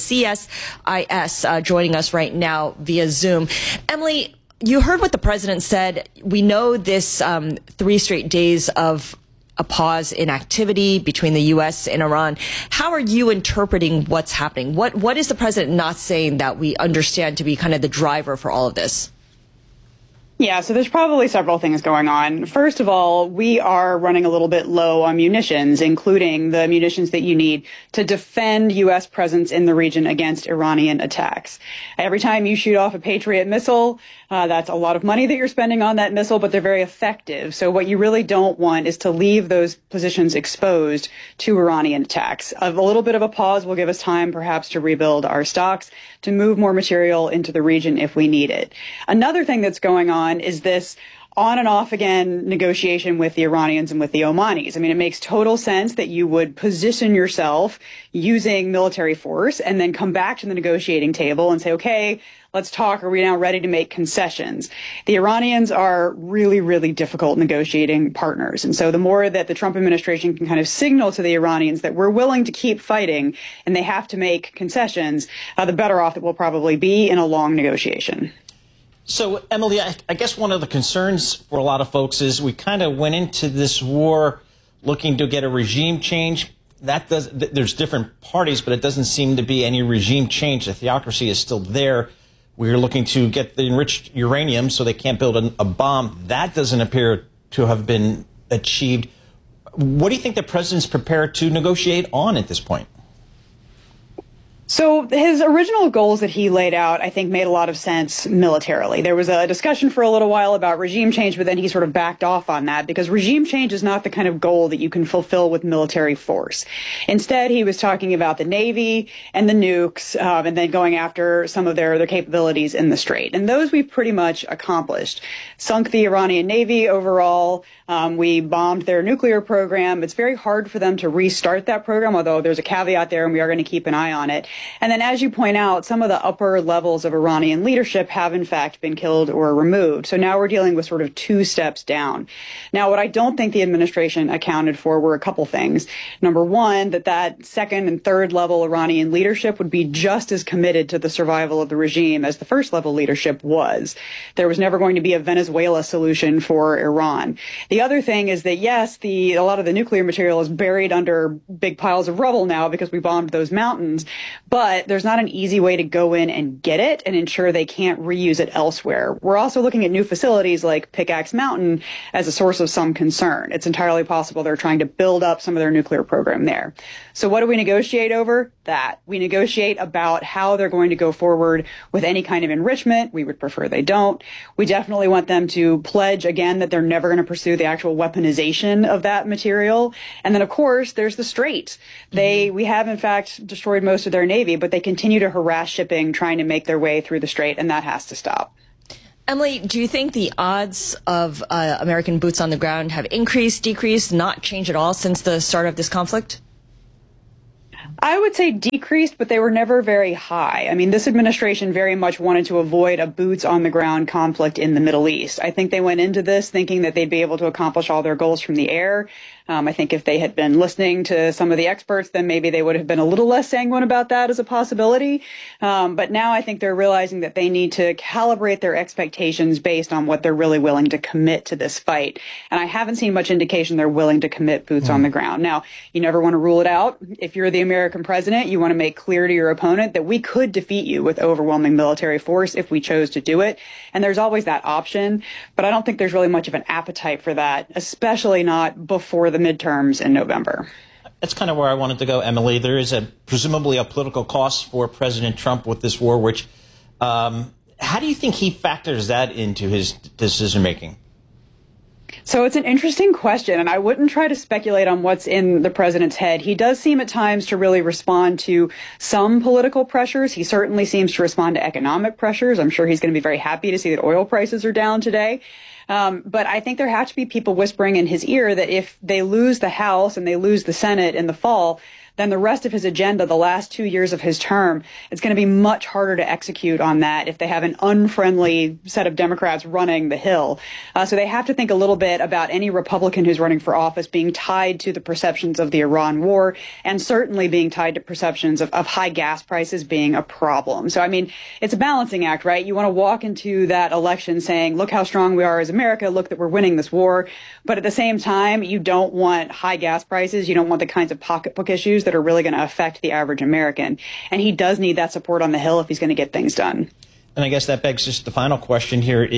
CSIS, joining us right now via Zoom. Emily, you heard what the president said. We know this 3 straight days of a pause in activity between the U.S. and Iran. How are you interpreting what's happening? What is the president not saying that we understand to be kind of the driver for all of this? Yeah, so there's probably several things going on. First of all, we are running a little bit low on munitions, including the munitions that you need to defend U.S. presence in the region against Iranian attacks. Every time you shoot off a Patriot missile, that's a lot of money that you're spending on that missile, but they're very effective. So what you really don't want is to leave those positions exposed to Iranian attacks. A little bit of a pause will give us time perhaps to rebuild our stocks, to move more material into the region if we need it. Another thing that's going on is this on and off again negotiation with the Iranians and with the Omanis. I mean, it makes total sense that you would position yourself using military force and then come back to the negotiating table and say, okay, let's talk. Are we now ready to make concessions? The Iranians are really, really difficult negotiating partners. And so the more that the Trump administration can kind of signal to the Iranians that we're willing to keep fighting and they have to make concessions, the better off it will probably be in a long negotiation. So, Emily, I guess one of the concerns for a lot of folks is we kind of went into this war looking to get a regime change. There's different parties, but it doesn't seem to be any regime change. The theocracy is still there. We're looking to get the enriched uranium so they can't build a bomb. That doesn't appear to have been achieved. What do you think the president's prepared to negotiate on at this point? So his original goals that he laid out, I think, made a lot of sense militarily. There was a discussion for a little while about regime change, but then he sort of backed off on that because regime change is not the kind of goal that you can fulfill with military force. Instead, he was talking about the Navy and the nukes, and then going after some of their capabilities in the Strait. And those we've pretty much accomplished. Sunk the Iranian Navy overall. We bombed their nuclear program. It's very hard for them to restart that program, although there's a caveat there and we are going to keep an eye on it. And then, as you point out, some of the upper levels of Iranian leadership have, in fact, been killed or removed. So now we're dealing with sort of 2 steps down. Now, what I don't think the administration accounted for were a couple things. Number one, that second and third level Iranian leadership would be just as committed to the survival of the regime as the first level leadership was. There was never going to be a Venezuela solution for Iran. The other thing is that, yes, a lot of the nuclear material is buried under big piles of rubble now because we bombed those mountains. but there's not an easy way to go in and get it and ensure they can't reuse it elsewhere. We're also looking at new facilities like Pickaxe Mountain as a source of some concern. It's entirely possible they're trying to build up some of their nuclear program there. So what do we negotiate over? That. We negotiate about how they're going to go forward with any kind of enrichment. We would prefer they don't. We definitely want them to pledge again that they're never going to pursue the actual weaponization of that material. And then, of course, there's the Strait. We have, in fact, destroyed most of their Navy, but they continue to harass shipping trying to make their way through the Strait, and that has to stop. Emily, do you think the odds of American boots on the ground have increased, decreased, not changed at all since the start of this conflict? I would say decreased, but they were never very high. I mean, this administration very much wanted to avoid a boots on the ground conflict in the Middle East. I think they went into this thinking that they'd be able to accomplish all their goals from the air. I think if they had been listening to some of the experts, then maybe they would have been a little less sanguine about that as a possibility. But now I think they're realizing that they need to calibrate their expectations based on what they're really willing to commit to this fight. And I haven't seen much indication they're willing to commit boots on the ground. Now, you never want to rule it out. If you're the American president, you want to make clear to your opponent that we could defeat you with overwhelming military force if we chose to do it. And there's always that option. But I don't think there's really much of an appetite for that, especially not before the midterms in November. That's kind of where I wanted to go, Emily. There is presumably a political cost for President Trump with this war, which how do you think he factors that into his decision-making? So it's an interesting question, and I wouldn't try to speculate on what's in the president's head. He does seem at times to really respond to some political pressures. He certainly seems to respond to economic pressures. I'm sure he's going to be very happy to see that oil prices are down today. But I think there have to be people whispering in his ear that if they lose the House and they lose the Senate in the fall, then the rest of his agenda, the last 2 years of his term, it's going to be much harder to execute on that if they have an unfriendly set of Democrats running the Hill. So they have to think a little bit about any Republican who's running for office being tied to the perceptions of the Iran war, and certainly being tied to perceptions of high gas prices being a problem. So, I mean, it's a balancing act, right? You want to walk into that election saying, look how strong we are as America, look that we're winning this war. But at the same time, you don't want high gas prices. You don't want the kinds of pocketbook issues that are really going to affect the average American. And he does need that support on the Hill if he's going to get things done. And I guess that begs just the final question here.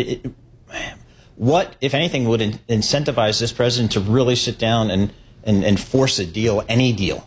What, if anything, would incentivize this president to really sit down and force a deal, any deal?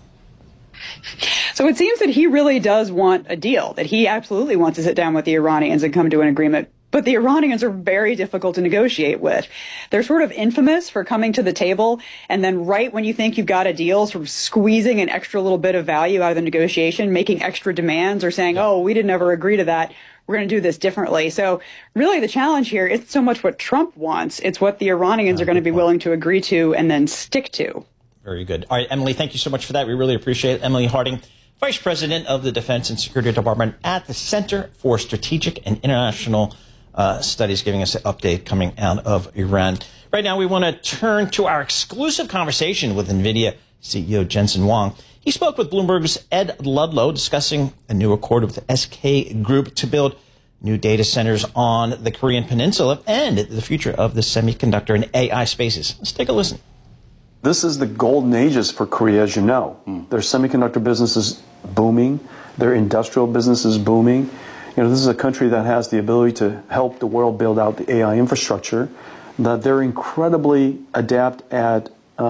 So it seems that he really does want a deal, that he absolutely wants to sit down with the Iranians and come to an agreement. But the Iranians are very difficult to negotiate with. They're sort of infamous for coming to the table and then right when you think you've got a deal, sort of squeezing an extra little bit of value out of the negotiation, making extra demands or saying, oh, we didn't ever agree to that. We're going to do this differently. So really the challenge here isn't so much what Trump wants. It's what the Iranians are going to be willing to agree to and then stick to. Very good. All right, Emily, thank you so much for that. We really appreciate it. Emily Harding, Vice President of the Defense and Security Department at the Center for Strategic and International Studies, giving us an update coming out of Iran. Right now, we want to turn to our exclusive conversation with NVIDIA CEO Jensen Huang. He spoke with Bloomberg's Ed Ludlow discussing a new accord with the SK Group to build new data centers on the Korean Peninsula and the future of the semiconductor and AI spaces. Let's take a listen. This is the golden ages for Korea, as you know. Their semiconductor business is booming. Their industrial business is booming. You know, this is a country that has the ability to help the world build out the AI infrastructure, that they're incredibly adept at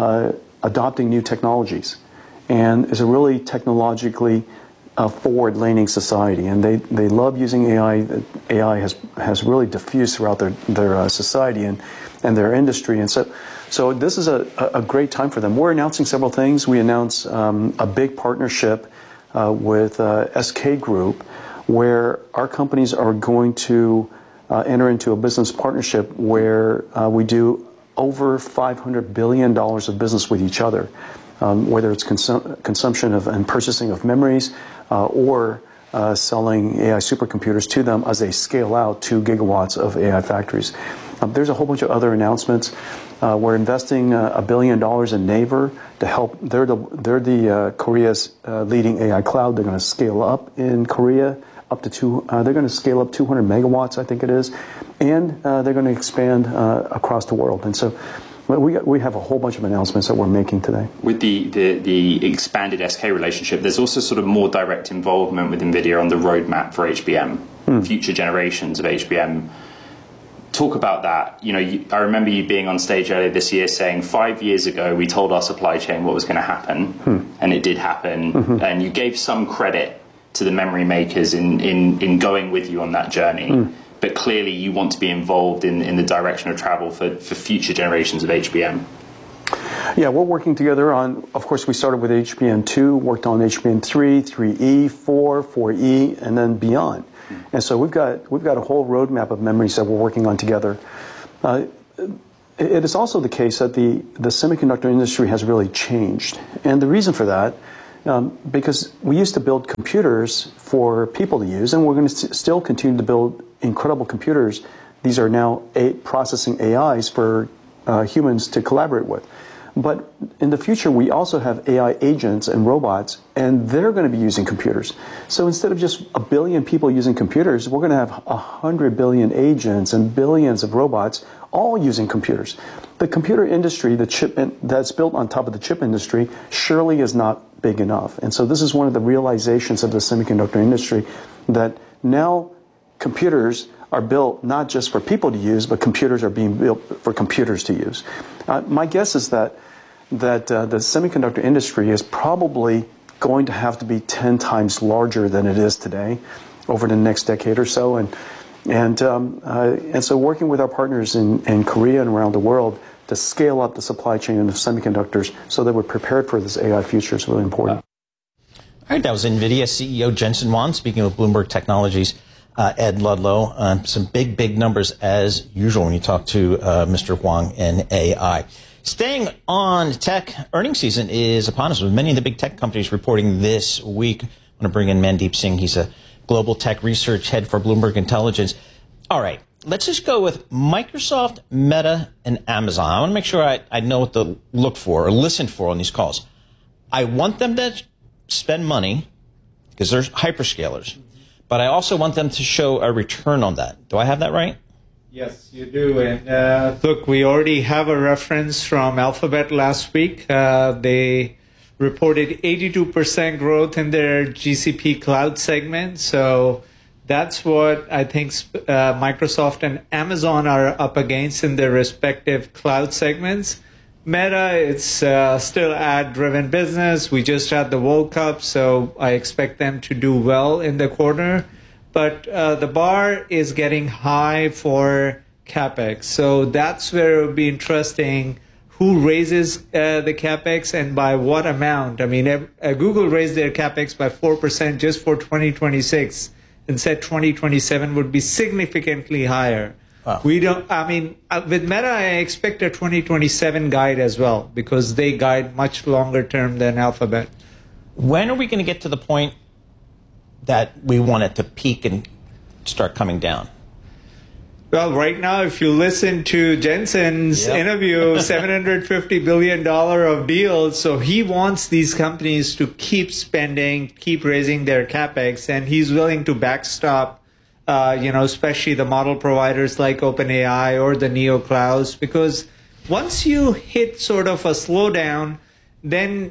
adopting new technologies, and is a really technologically forward-leaning society. And they love using AI. AI has really diffused throughout their society and their industry. And so this is a great time for them. We're announcing several things. We announced a big partnership with SK Group, where our companies are going to enter into a business partnership where we do over $500 billion of business with each other, whether it's consumption of and purchasing of memories or selling AI supercomputers to them as they scale out 2 gigawatts of AI factories. There's a whole bunch of other announcements. We're investing $1 billion in Naver to help. They're the Korea's leading AI cloud. They're going to scale up in Korea up to they're going to scale up 200 megawatts, I think it is, and they're going to expand across the world. And so We have a whole bunch of announcements that we're making today. With the expanded SK relationship, there's also sort of more direct involvement with NVIDIA on the roadmap for HBM, future generations of HBM. Talk about that. I remember you being on stage earlier this year saying 5 years ago we told our supply chain what was going to happen, and it did happen. And you gave some credit to the memory makers in going with you on that journey. But clearly you want to be involved in the direction of travel for future generations of HBM. Yeah, we're working together on, of course, we started with HBM2, worked on HBM3, 3E, 4, 4E, and then beyond. And so we've got a whole roadmap of memories that we're working on together. It is also the case that the semiconductor industry has really changed. And the reason for that, because we used to build computers for people to use, and we're going to still continue to build incredible computers. These are now processing AIs for humans to collaborate with. But in the future, we also have AI agents and robots, and they're going to be using computers. So instead of just 1 billion people using computers, we're going to have 100 billion agents and billions of robots all using computers. The computer industry, the chip that's built on top of the chip industry, surely is not big enough. And so this is one of the realizations of the semiconductor industry, that now computers are built not just for people to use, but computers are being built for computers to use. My guess is that the semiconductor industry is probably going to have to be 10 times larger than it is today over the next decade or so. And so working with our partners in Korea and around the world to scale up the supply chain of semiconductors so that we're prepared for this AI future is really important. All right, that was NVIDIA CEO Jensen Huang speaking with Bloomberg Technologies. Ed Ludlow, some big numbers as usual when you talk to Mr. Huang and AI. Staying on tech, earnings season is upon us with many of the big tech companies reporting this week. I'm going to bring in Mandeep Singh. He's a global tech research head for Bloomberg Intelligence. All right, let's just go with Microsoft, Meta, and Amazon. I want to make sure I know what to look for or listen for on these calls. I want them to spend money because they're hyperscalers. But I also want them to show a return on that. Do I have that right? Yes, you do. And look, we already have a reference from Alphabet last week. They reported 82% growth in their GCP cloud segment. So that's what I think Microsoft and Amazon are up against in their respective cloud segments. Meta, it's still ad-driven business. We just had the World Cup, so I expect them to do well in the quarter. But the bar is getting high for CapEx. So that's where it would be interesting who raises the CapEx and by what amount. I mean, Google raised their CapEx by 4% just for 2026 and said 2027 would be significantly higher. Wow. With Meta, I expect a 2027 guide as well because they guide much longer term than Alphabet. When are we going to get to the point that we want it to peak and start coming down? Well, right now, if you listen to Jensen's interview, $750 billion of deals. So he wants these companies to keep spending, keep raising their CapEx, and he's willing to backstop especially the model providers like OpenAI or the Neo Clouds, because once you hit sort of a slowdown, then,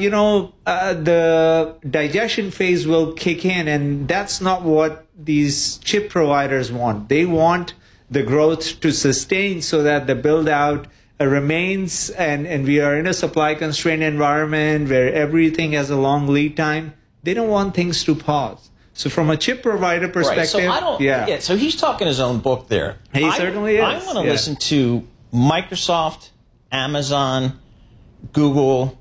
the digestion phase will kick in. And that's not what these chip providers want. They want the growth to sustain so that the build out remains. And we are in a supply constrained environment where everything has a long lead time. They don't want things to pause. So from a chip provider perspective, right. So he's talking his own book there. He certainly is. I want to listen to Microsoft, Amazon, Google.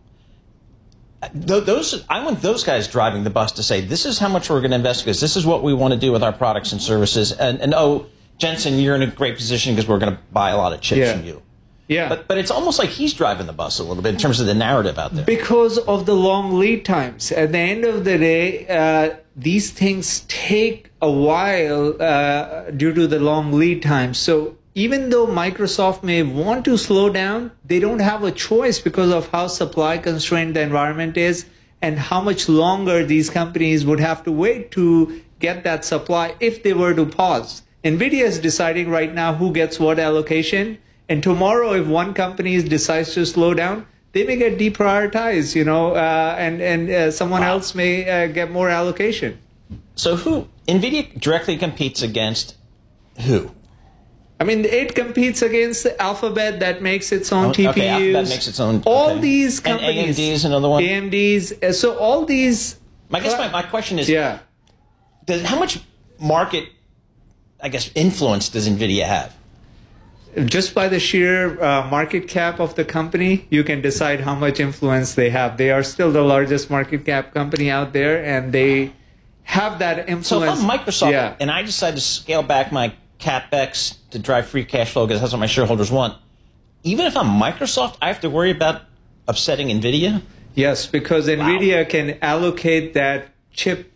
I want those guys driving the bus to say, this is how much we're going to invest because this is what we want to do with our products and services. And Jensen, you're in a great position because we're going to buy a lot of chips from you. Yeah. But it's almost like he's driving the bus a little bit in terms of the narrative out there. Because of the long lead times. At the end of the day, these things take a while due to the long lead times. So even though Microsoft may want to slow down, they don't have a choice because of how supply constrained the environment is and how much longer these companies would have to wait to get that supply if they were to pause. NVIDIA is deciding right now who gets what allocation. And tomorrow, if one company decides to slow down, they may get deprioritized, and someone else may get more allocation. So NVIDIA directly competes against who? I mean, it competes against Alphabet that makes its own TPUs. Okay, Alphabet makes its own. All these companies. And AMD is another one. AMD's. So all these. I guess my question is, yeah, how much market, influence does NVIDIA have? Just by the sheer market cap of the company, you can decide how much influence they have. They are still the largest market cap company out there, and they have that influence. So if I'm Microsoft and I decide to scale back my CapEx to drive free cash flow because that's what my shareholders want, even if I'm Microsoft, I have to worry about upsetting NVIDIA? Yes, because NVIDIA can allocate that chip